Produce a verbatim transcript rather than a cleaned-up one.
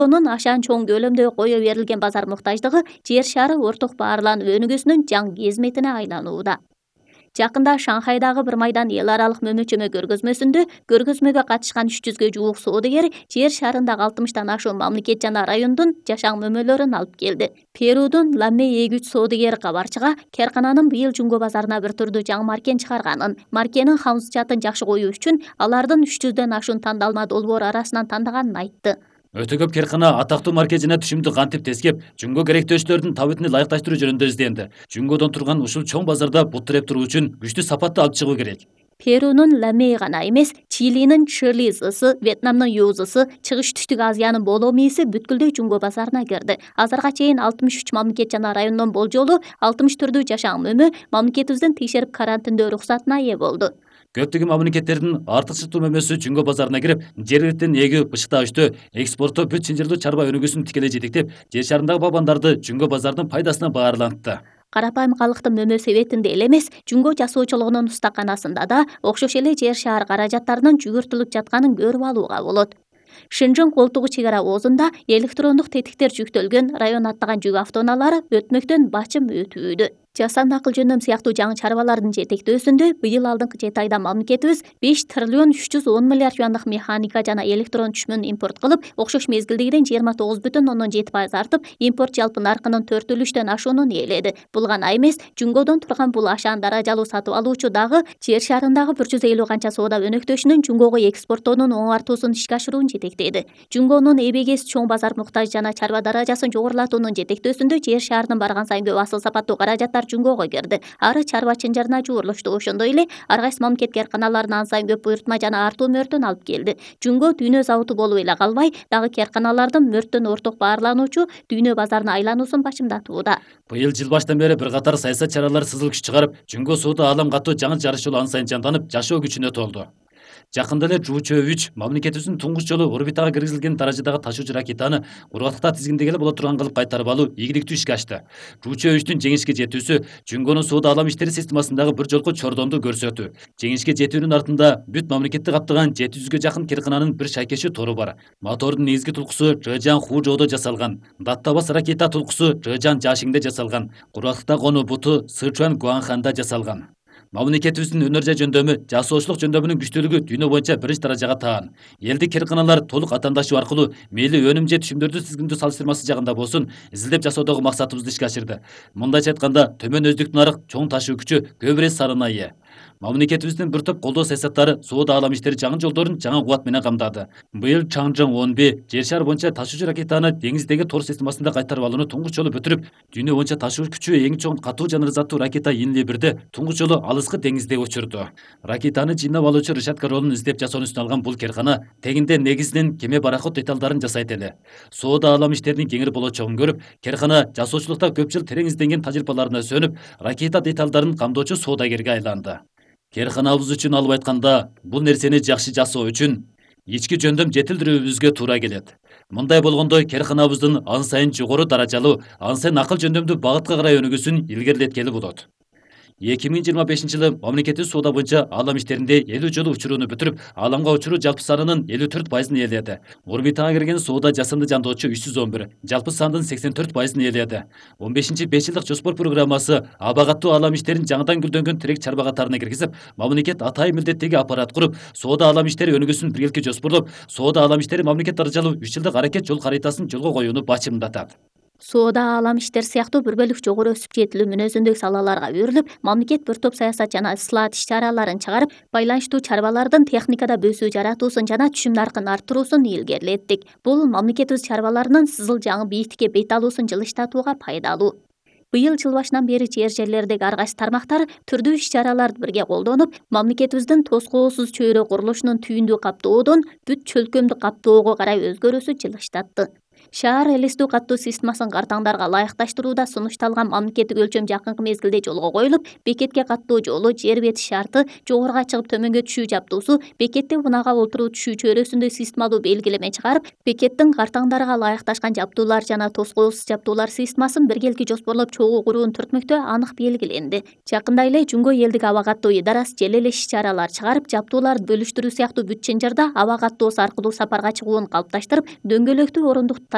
Onun aşan çoң көлөмдө кое берилген базар муктаждыгы жер шары орток баарлануу өнүгүүсүнүн жаңы изметине айланууда. Жакында Шанхайдагы bir майдан эл аралык мөмөчөмө көргөзмөсүндө көргөзмөгө катышкан үч жүзгө жуук соодагер жер шарындагы алтымыштан ашуун мамлекет жана райондун жашаң мөмөлөрүн алып келди. Перудун Ламе эгүүч соодагери кабарчыга керкананын быйыл Жумго базарына бир турдуу жаңы маркен чыгарганын, маркенин хамсычатын жакшы коюу үчүн алардын үч жүздөн ашуун тандалма долбоор арасынан тандаганын айтты. Өтө көп керкана атактуу марке жана түшүмдү кантип тескеп, Жумго керектөөчүлөрдүн табытын ылайыкташтыруу жөнүндө изденди. Жумгодон турган ушул чоң базарда бут тиреп туруу үчүн күчтүү сапатты алып чыгуу керек. Перунун Ламе гана эмес, Чилинин Чилизысы, Вьетнамдын Юзысы, Чыгыш Түштүк Азиянын Боломиси бүткүлдөй Жумго базарына кирди. Азырга чейин алтымыш үч мамлекет жана райондон болжолу алтымыш түрдүү жашаң мөмө мамлекетибиздин текшерип карантиндөө уруксатына ээ болду. Көптөгөн мамлекеттердин артыкчылыктуу мөмөсү Жумго базарына кирип, жергиликтен эгүү, бышыктагычтуу, экспорттоо бүт чынжырлуу чарба өнүгүүсүн тикелей жетектеп, жер шарындагы багбандарды Жумго базардын пайдасына баарлантты. Карапайым калктын мөмө себетинде эле эмес, Жумго жасоочулугунун устаканасында да окшош эле жер шаар каражаттарынын жүгүртүлүп жатканын көрүп алууга болот. Шынжың колтугу чегара оозунда электрондук тетиктер жүктөлгөн район аттаган жүк автоунаалары өтмөктөн бачым өтүүдө. Жасанды акыл жөндөм сыяктуу жаңы чарбалардын жетектөөсүндө быйыл алдыңкы жети айда мамлекетибиз беш триллион үч жүз он миллиард юандык механика жана электрон түшмөн импорт кылып, окшош мезгилдегиден жыйырма тогуз бүтүн ондон жети пайыз артып, импорт жалпы наркынын төртүн үчтөн ашуунун ээледи. Бул гана эмес, Жумгодон турган бул ашаан даражалуу сатып алуучу дагы жер шарындагы bir жүз элүү канча соода өнөктөшүнүн Жумгого экспорттоонун оңартуусун ишке ашырууну жетектейди. Жумгонун эбегес чоң базар муктаж жана чарба даражасын жогорулатуунун жетектөөсүндө жер шаарынын барган сайын көп асыл сапаттуу каражаттар Жумгого кирди. Ары чарба чынжырына жуурлушту. Ошондой эле ар кайсы мамлекет керканаларына ан сайын көп буйртма жана артуу мөртөн алып келди. Жумго дүйнө заводу болуп эле калбай, дагы керканалардын мөрттөн орток баарлануучу дүйнө базарына айлануусун башымдатууда. Быйыл жыл баштан бери бир катар саясат чаралары сызыл күч чыгарып, Жумго соода аалам катуу жаңы жарыш жолу ан сайын жанданып, жашоо күчүнө толду. Жакында эле Жуучу үч мамлекетибиздин туңгуч жолу орбитага киргизилген даражадагы ташуучу ракетаны урактыкта тизгиндегеле боло турган кылып кайтарып алуу ийгиликтүү ишке ашты. Жуучу үчтүн жеңишке жетүүсү Жумгонун соода алам иштери системасындагы бир жолку чордонду көрсөтүү. Жеңишке жетүүнүн артында бүт мамлекетти каптаган жети жүзгө жакын керкананын бир шайкеши тору бар. Мотордун негизги тулкусу Жэжан Хужоодо жасалган. Даттабас ракета тулкусу Жэжан Жашиңде жасалган. Курактыкта конуу буту Сычуан Гуанханда жасалган. Мамлекетибиздин өнөр жай жөндөмү, жасоочулук жөндөмүнүн күчтүүлүгү дүйнө боюнча биринчи даражага таан. Элдик керканалар толук атаандашуу аркылуу мейли өнүм же түшүмдөрдү тизгиндөө салыштырмасы жагында болсун, изилдеп жасоодогу максатыбызды ишке ашырды. Мындайча айтканда, төмөн өздүктүү нарык чоң ташуу күчү көп эре сарына ээ. Мамлекетибиздин бир топ колдоо саясаттары соода алам иштери жаңы жолдорун жаңы кубат менен камдады. Быйыл Чаңжың он бир жер шар боюнча ташуучу ракетаны деңиздеги тор системасында кайтарып алууну туңгуч жолу бүтүрүп, дүйнө боюнча ташуу күчү эң чоң катуу жана заттуу ракета Инли бирди туңгуч жолу алыскы деңизде учурду. Ракетаны жыйнап алуучу Ришат Каролун издеп жасоонун үстүнө алган бул керкана тегинде негизинен кеме пароход деталдарын жасайт эле. Соода алам иштеринин кеңири болочогун көрүп, керкана жасоочулукта көп жыл терең изденген тажрыйбаларына сөнүп, ракета деталдарын камдоочу соодагерге айланды. Керканабыз үчүн алып айтканда, бул нерсени жакшы жасоо үчүн ички жөндөм жетилдирүүбүзгө туура келет. Мындай болгондо керканабыздын ан сайын жогору даражалуу, ан сайын акыл жөндөмдүү багытка карай өнүгүүсүн илгерилеткели болот. эки миң жыйырма бешинчи жылы мамлекеттик соода боюнча алам иштеринде элүү жолу учурууну бүтүрүп, ааламга учуруу жалпы санынын элүү төрт пайызын ээледи. Орбитага кирген соода жасанды жандоочу үч жүз он бир, жалпы сандын сексен төрт пайызын ээледи. он бешинчи беш жылдык жоспор программасы абагаттуу алам иштерин жаңыдан гүлдөнгөн тирек чарба катарына киргизип, мамлекет атайын милдеттеги аппарат куруп, соода алам иштери өнүгүүсүн биргеликке жоспорлоп, соода алам иштери мамлекет даражалуу үч жылдык аракет жол каритасын жолго коюуну бачымдатат. Соода алам иштер сыяктуу бір бөлүк жогору өсүп жетилүү мүнөзүндөгү салаларга өрүлүп, мамлекет бір топ саясат жана ислаат иш-чараларын чыгарып, байланыштуу чарбалардын техникада бөсүү жаратуусун жана түшүм наркын арттыруусун илгерилеттик. Бул мамлекетибиз чарбаларынын сызыл жаңы бийиктикке бет алуусун жылыштатууга пайдалуу. Быйыл жыл башынан бери жер жерлердеги ар кайсы тармактар түрдүү иш-чараларды бирге колдонуп, мамлекетибиздин тоскоосуз чөйрө курулушунун түйүндү каптоодон бүт чөлкөмдү каптоого карай өзгөрүүсү жылыштатты. Шаар элестүү каттуу системасын картаңдарга ылайыкташтырууда сунушталган мамлекеттик өлчөм жакынкы мезгилде жолго коюлуп, бекетке каттоо жолу, жер бети шарты, жогоруга чыгып төмөнгө түшүү жаптуусу, бекетте унага олтуруу түшүү чөйрөсүндө системалуу белгилеме чыгарып, бекеттин картаңдарга ылайыкташкан жаптуулар жана тоскоосуз жаптуулар системасын биргелики жоспорлоп чогуу куруунун түртмөктө анык белгиленди. Жакында эле Жумго элдик аба каттоо идарасы жел эле иш-чаралар чыгарып, жаптууларды бөлүштүрүү сыяктуу бүт чынжырда аба каттоосу аркылуу сапарга чыгуун калыпташтырып, дөңгөлөктүү орундук